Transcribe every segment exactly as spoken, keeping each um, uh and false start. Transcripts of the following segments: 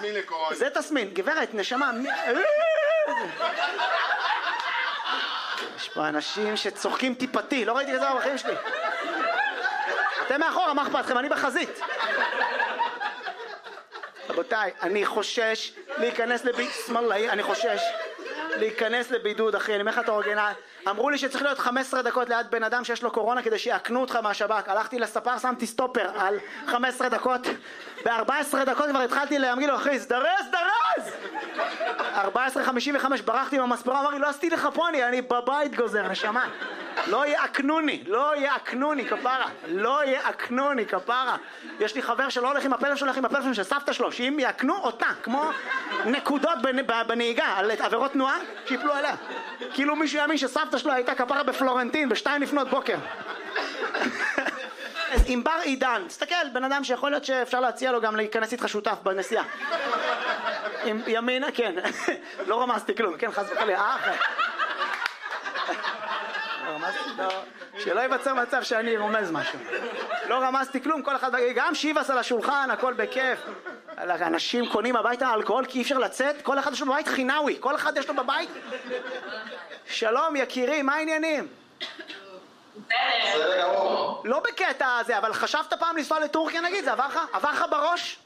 תסמין לקורונה. זה תסמין, גברת, נשמה. יש פה אנשים שצוחקים טיפתי, לא ראיתי כזה בחיים שלי. אתם מאחורה, מה אכפת לכם? אני בחזית. רבותיי, אני חושש להיכנס לבידוד, שמאלאי, אני חושש להיכנס לבידוד, אחי, אני אומר לך את האורגינל. אמרו לי שצריך להיות חמש עשרה דקות ליד בן אדם שיש לו קורונה כדי שיעקנו אותך מהשב"כ. הלכתי לספר, שמתי סטופר על חמש עשרה דקות. ב-ארבע עשרה דקות כבר התחלתי להגיד לו, אחי, סדרז, סדרז! ארבע עשרה חמישים וחמש ברחתי מהמספרה, אמר לי, לא עשיתי לך פוני, אני בבית גוזר, נשמה. לא יעקנוני, לא יעקנוני, כפרה. לא יעקנוני, כפרה. יש לי חבר שלא הולך עם הפלאפון שלו, הולך עם הפלאפון של סבתא שלו, שאם יעקנו אותה, כמו נקודות בנהיגה, על עבירות תנועה, שיפלו עליה. כאילו מישהו יאמין שסבתא שלו הייתה כפרה בפלורנטין, בשתיים לפנות בוקר. אז עם בר עידן, תסתכל, בן אדם שיכול להיות שאפשר להציע לו גם להיכנס איתך שותף בנסיעה. עם ימינה, כן. לא רמזתי כלום, כן, חס וחלילה, אה, אחרי. לא רמזתי, לא. שלא ייווצר מצב שאני רומז משהו. לא רמזתי כלום, כל אחד, גם שיבס על השולחן, הכל בכיף. אנשים קונים הביתה אלכוהול כי אי אפשר לצאת, כל אחד יש לו בבית חינאווי, כל אחד יש לו בבית. שלום יקירי, מה העניינים? לא בקטע הזה, אבל חשבת פעם לנסוע לטורקיה נגיד, זה עבר לך? עבר לך בראש?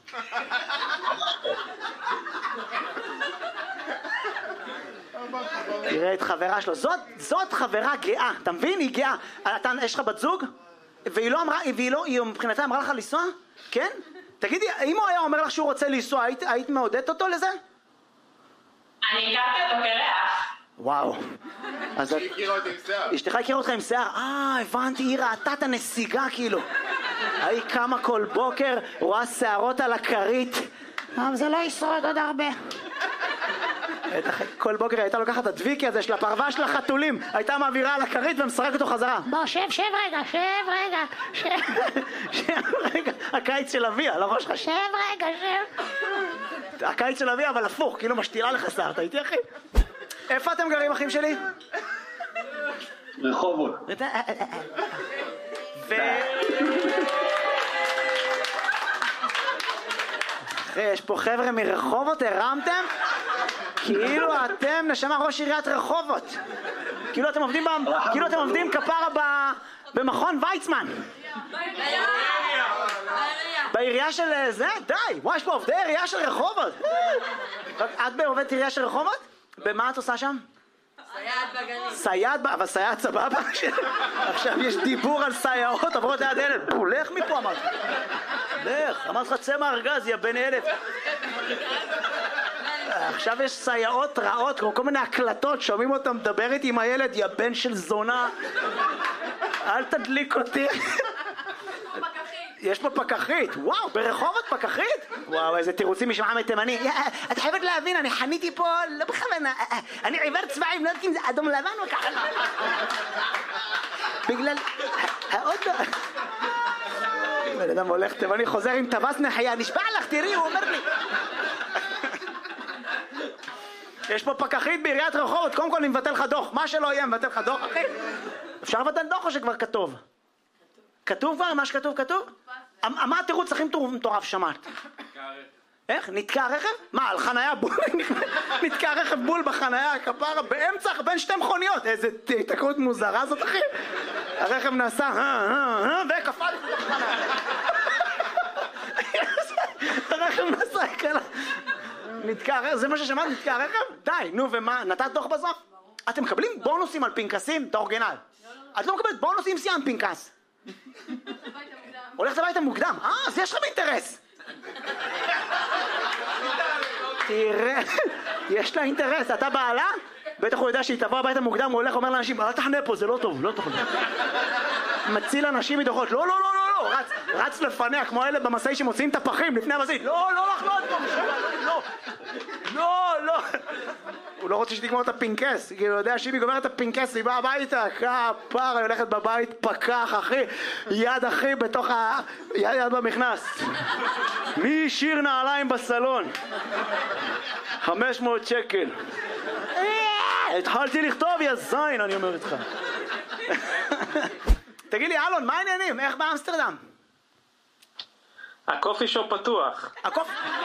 תראה את חברה שלו, זאת, זאת חברה גאה, אתה מבין? היא גאה. אתה, יש לך בת זוג? והיא לא אמרה, והיא לא, היא מבחינתה אמרה לך לנסוע? כן? תגידי, אם הוא היה אומר לך שהוא רוצה לנסוע, היית, היית מעודדת אותו לזה? אני הכרתי אותו כריח. וואו. אשתי הכירה אותי עם שיער. אשתך הכירה אותך עם שיער? אה, הבנתי, היא ראתה את הנסיגה כאילו. היא קמה כל בוקר, רואה שערות על הכרית. אבל זה לא ישרוד עוד הרבה. כל בוקר הייתה לוקחת את הדביקי הזה של הפרווה של החתולים, הייתה מעבירה על הכרית ומסרקת אותו חזרה. בוא, שב, שב רגע, שב רגע, שב. שב רגע, הקיץ של אביה, לא ראש לך, שב רגע, שב. הקיץ של אביה, אבל הפוך, כאילו משתילה לך שיער, אתה איתי אחי? איפה אתם גרים, אחים שלי? רחובות. ו... יש פה חבר'ה מרחובות, הרמתם? כאילו אתם נשמה ראש עיריית רחובות. כאילו אתם עובדים, כאילו אתם עובדים כפרה במכון ויצמן. בעירייה של זה? די! וואי, יש פה עובדי עירייה של רחובות. את בעובדת עירייה של רחובות? במה את עושה שם? סייעת בגנים. סייעת, אבל סייעת סבבה? עכשיו יש דיבור על סייעות, עברות ליד ילד. לך מפה אמרת. לך, אמרת לך צא מהארגז, יא בן אלף. עכשיו יש סייעות רעות, כמו כל מיני הקלטות, שומעים אותם מדבר איתי עם הילד, יא בן של זונה. אל תדליק אותי. יש פה פקחית, וואו, ברחובות פקחית? וואו, איזה תירוצים משמעה מתימני. את חייבת להבין, אני חניתי פה, לא בכוונה, אני עיוור צבעים, לא יודעת אם זה אדום לבן או ככה. בגלל... העוד... בן אדם הולך תימני, חוזר עם טווס נחיה, נשבע לך, תראי, הוא אומר לי. יש פה פקחית בעיריית רחובות, קודם כל אני מבטל לך דוח, מה שלא יהיה, מבטל לך דוח, אחי. אפשר לבטל דוח או שכבר כתוב? כתוב כבר? מה שכתוב כתוב? מה התירוץ הכי מטורף שמעת? איך? נתקע רכב? מה, על חנייה בול? נתקע רכב בול בחנייה, כפרה, באמצע, בין שתי מכוניות. איזה תקרות מוזרה זאת, אחי. הרכב נסע, וקפל בחנייה. הרכב נסע, כאלה. נתקע רכב, זה מה ששמעת? נתקע רכב? די, נו, ומה? נתת דוח בסוף? אתם מקבלים בונוסים על פנקסים? את האורגינל. את לא מקבלת בונוסים סיימת פנקס. הולכת הביתה מוקדם. אה, אז יש לכם אינטרס. תראה, יש לה אינטרס. אתה בעלה? בטח הוא יודע שהיא תבוא הביתה מוקדם, הוא הולך, אומר לאנשים, אל תחנה פה, זה לא טוב, לא טוב. מציל אנשים מדוחות, לא, לא, לא, לא, רץ, רץ לפניה, כמו אלה במסעי שמוציאים את הפחים לפני המסעית. לא, לא לחנות פה, לא, לא, לא. הוא לא רוצה שתגמור את הפינקס, כי הוא יודע שהיא גומרת את הפינקס, היא באה הביתה, כפר, היא הולכת בבית, פקח, אחי, יד אחי בתוך ה... יד יד במכנס. מי שיר נעליים בסלון? חמש מאות שקל. התחלתי לכתוב, יא זין, אני אומר איתך. תגיד לי, אלון, מה העניינים? איך באמסטרדם? הקופי שופ פתוח. הקופי...